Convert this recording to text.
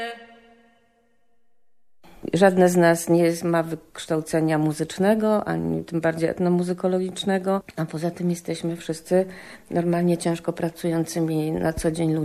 Żadne z nas nie ma wykształcenia muzycznego, ani tym bardziej etnomuzykologicznego, a poza tym jesteśmy wszyscy normalnie ciężko pracującymi na co dzień ludźmi.